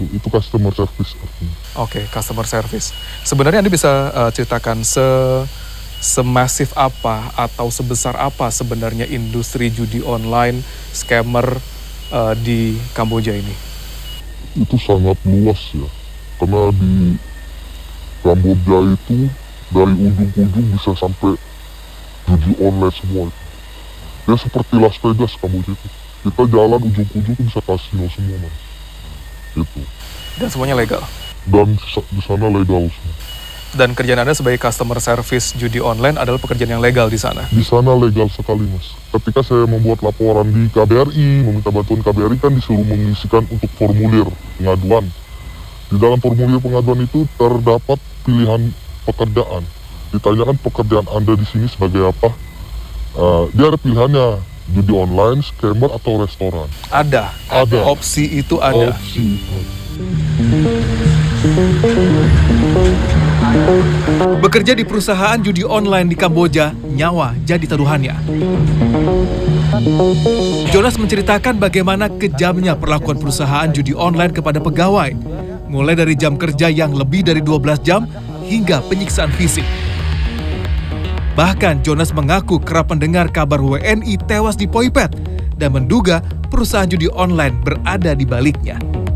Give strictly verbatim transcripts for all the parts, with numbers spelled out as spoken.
Itu customer service artinya. Oke, customer service. Sebenarnya Anda bisa uh, ceritakan se semasif apa atau sebesar apa sebenarnya industri judi online, scammer uh, di Kamboja ini? Itu sangat luas ya, karena di Kamboja itu dari ujung ke ujung bisa sampai judi online semua itu. Ya seperti Las Vegas Kamboja itu. Kita jalan ujung ke ujung bisa kasino semua mas. Itu. Dan semuanya legal? Dan di sana legal semua. Dan kerjaan Anda sebagai customer service judi online adalah pekerjaan yang legal di sana? Di sana legal sekali mas. Ketika saya membuat laporan di K B R I, meminta bantuan K B R I kan disuruh mengisikan untuk formulir pengaduan. Di dalam formulir pengaduan itu terdapat pilihan pekerjaan. Ditanyakan pekerjaan Anda di sini sebagai apa? Uh, dia ada pilihannya, judi online, scammer atau restoran. Ada? Ada. Opsi itu ada? Opsi. Bekerja di perusahaan judi online di Kamboja, nyawa jadi taruhannya. Jonas menceritakan bagaimana kejamnya perlakuan perusahaan judi online kepada pegawai, mulai dari jam kerja yang lebih dari dua belas jam hingga penyiksaan fisik. Bahkan Jonas mengaku kerap mendengar kabar W N I tewas di Poipet dan menduga perusahaan judi online berada di baliknya.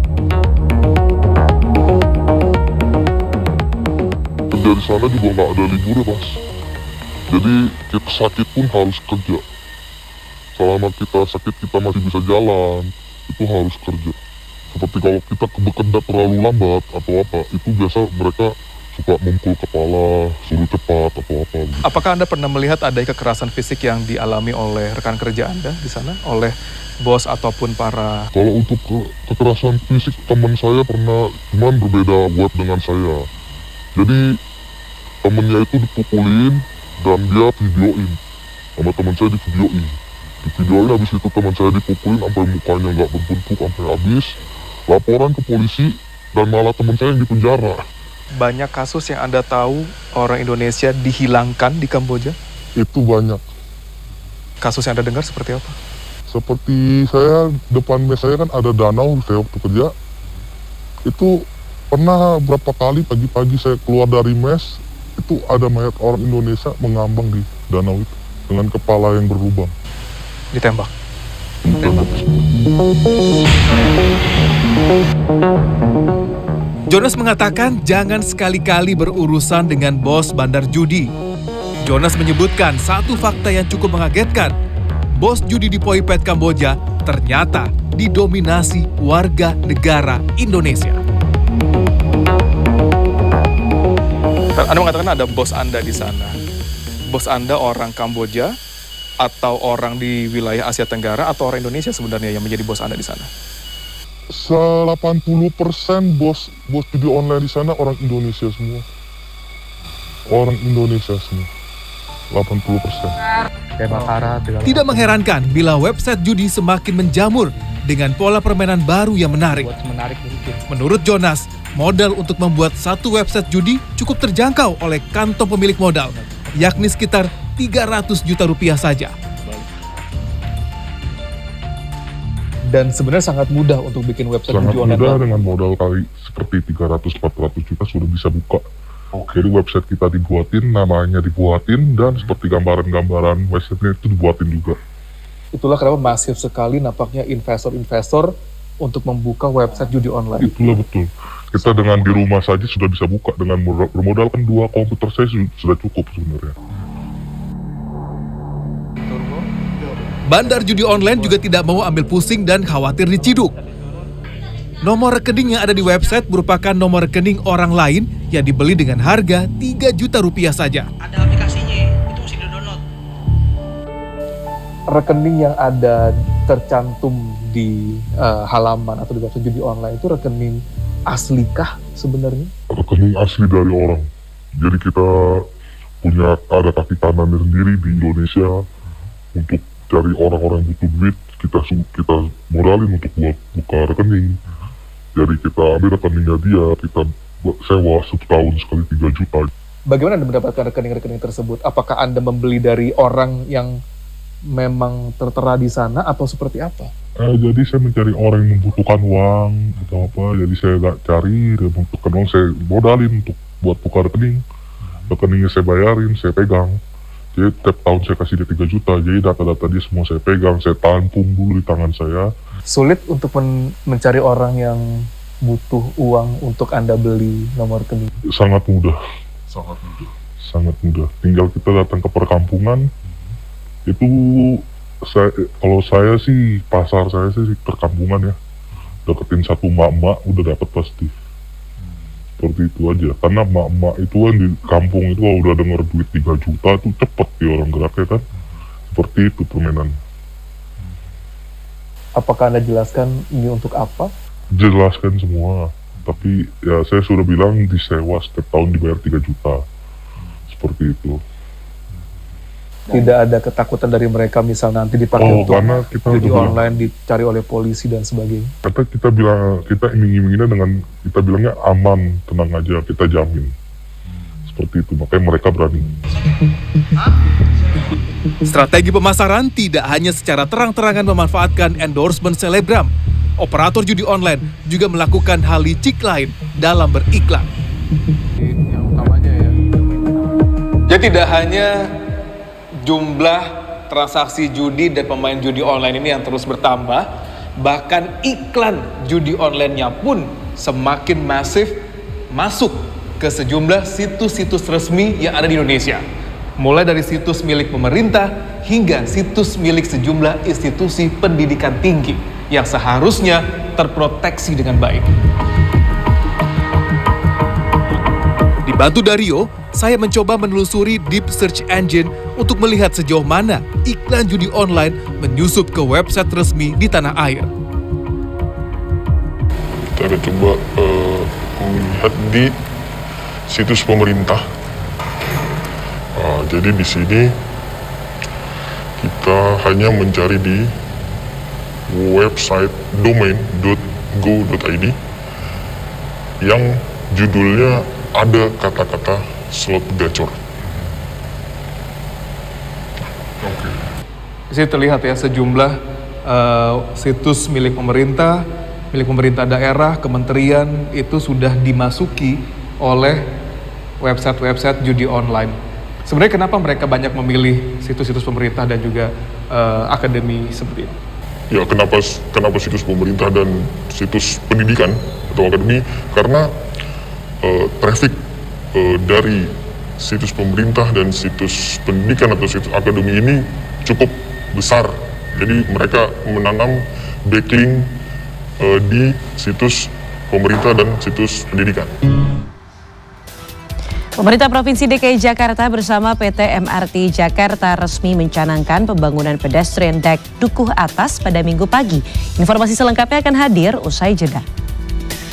Dari sana juga nggak ada liburnya mas. Jadi kita sakit pun harus kerja. Selama kita sakit kita masih bisa jalan, itu harus kerja. Seperti kalau kita bekerja terlalu lambat atau apa, itu biasa mereka suka mengkul kepala, suruh cepat atau apa. Gitu. Apakah Anda pernah melihat ada kekerasan fisik yang dialami oleh rekan kerja Anda di sana? Oleh bos ataupun para... Kalau untuk ke kekerasan fisik teman saya pernah, cuman berbeda web dengan saya. Jadi temennya itu dipukulin dan dia videoin. Sama teman saya di videoin. Di videoin habis itu teman saya dipukulin sampai mukanya nggak berbentuk sampai habis. Laporan ke polisi dan malah teman saya yang dipenjara. Banyak kasus yang Anda tahu orang Indonesia dihilangkan di Kamboja? Itu banyak. Kasus yang Anda dengar seperti apa? Seperti saya, depan mes saya kan ada danau saya waktu kerja. Itu pernah berapa kali pagi-pagi saya keluar dari mes, itu ada mayat orang Indonesia mengambang di danau itu dengan kepala yang berlubang. Ditembak? Ditembak. Jonas mengatakan jangan sekali-kali berurusan dengan bos bandar judi. Jonas menyebutkan satu fakta yang cukup mengagetkan. Bos judi di Poipet, Kamboja ternyata didominasi warga negara Indonesia. Anda mengatakan ada bos Anda di sana. Bos Anda orang Kamboja atau orang di wilayah Asia Tenggara atau orang Indonesia sebenarnya yang menjadi bos Anda di sana? delapan puluh persen bos bos judi online di sana orang Indonesia semua. Orang Indonesia semua. delapan puluh persen. Tidak mengherankan bila website judi semakin menjamur dengan pola permainan baru yang menarik. Menurut Jonas, modal untuk membuat satu website judi cukup terjangkau oleh kantong pemilik modal, yakni sekitar tiga ratus juta rupiah saja. Dan sebenarnya sangat mudah untuk bikin website sangat judi online. Sangat mudah dengan modal kali seperti tiga ratus sampai empat ratus juta sudah bisa buka. Oke. Jadi website kita dibuatin, namanya dibuatin, dan seperti gambaran-gambaran websitenya itu dibuatin juga. Itulah kenapa masif sekali nampaknya investor-investor untuk membuka website judi online. Itulah betul. Kita dengan di rumah saja sudah bisa buka dengan bermodalkan dua komputer saya sudah cukup sebenarnya. Bandar judi online juga tidak mau ambil pusing dan khawatir diciduk. Nomor rekening yang ada di website merupakan nomor rekening orang lain yang dibeli dengan harga tiga juta rupiah saja. Ada aplikasinya, itu mesti di-download. Rekening yang ada tercantum di uh, halaman atau di website judi online itu rekening aslikah sebenarnya? Rekening asli dari orang. Jadi kita punya ada kaki kanannya sendiri di Indonesia untuk cari orang-orang yang butuh duit, kita kita modalin untuk buat buka rekening. Jadi kita ambil rekeningnya dia, kita sewa setahun sekali tiga juta. Bagaimana Anda mendapatkan rekening-rekening tersebut? Apakah Anda membeli dari orang yang memang tertera di sana atau seperti apa? Eh, jadi saya mencari orang yang membutuhkan uang atau apa, jadi saya gak cari dan membutuhkan uang, saya modalin untuk buat buka rekening. Rekeningnya saya bayarin, saya pegang. Jadi tiap tahun saya kasih dia tiga juta, jadi data-data dia semua saya pegang, saya tampung dulu di tangan saya. Sulit untuk men mencari orang yang butuh uang untuk Anda beli nomor rekening? Sangat mudah. Sangat mudah. Sangat mudah. Tinggal kita datang ke perkampungan, hmm. itu saya, kalau saya sih, pasar saya sih perkampungan ya. Deketin satu mak-mak udah dapat pasti. Seperti itu aja, karena mak-mak itu kan di kampung itu kalau udah denger duit tiga juta tuh cepet ya orang geraknya kan. Seperti itu permainan. Apakah Anda jelaskan ini untuk apa? Jelaskan semua, tapi ya saya sudah bilang disewa setiap tahun dibayar tiga juta. Seperti itu. Tidak ada ketakutan dari mereka misal nanti dipakai oh, untuk karena kita jadi bilang, online, dicari oleh polisi dan sebagainya. Kata kita bilang, kita iming-iminginnya dengan, kita bilangnya aman, tenang aja, kita jamin. Seperti itu, makanya mereka berani. Strategi pemasaran tidak hanya secara terang-terangan memanfaatkan endorsement selebgram. Operator judi online juga melakukan hal licik lain dalam beriklan. Yang utamanya ya. Jadi tidak hanya jumlah transaksi judi dan pemain judi online ini yang terus bertambah, bahkan iklan judi online-nya pun semakin masif masuk ke sejumlah situs-situs resmi yang ada di Indonesia. Mulai dari situs milik pemerintah hingga situs milik sejumlah institusi pendidikan tinggi yang seharusnya terproteksi dengan baik. Dibantu Dario, saya mencoba menelusuri deep search engine untuk melihat sejauh mana iklan judi online menyusup ke website resmi di tanah air. Kita ada coba uh, melihat di situs pemerintah. Uh, jadi di sini kita hanya mencari di website domain dot go dot i d yang judulnya ada kata-kata slot gacor. Oke. Di sini terlihat ya sejumlah uh, situs milik pemerintah, milik pemerintah daerah, kementerian itu sudah dimasuki oleh website-website judi online. Sebenarnya kenapa mereka banyak memilih situs-situs pemerintah dan juga uh, akademi seperti ini? Ya kenapa kenapa situs pemerintah dan situs pendidikan atau akademi? Karena uh, traffic uh, dari situs pemerintah dan situs pendidikan atau situs akademi ini cukup besar. Jadi mereka menanam backlink uh, di situs pemerintah dan situs pendidikan. Pemerintah Provinsi D K I Jakarta bersama P T M R T Jakarta resmi mencanangkan pembangunan pedestrian dek Dukuh Atas pada Minggu pagi. Informasi selengkapnya akan hadir usai jeda.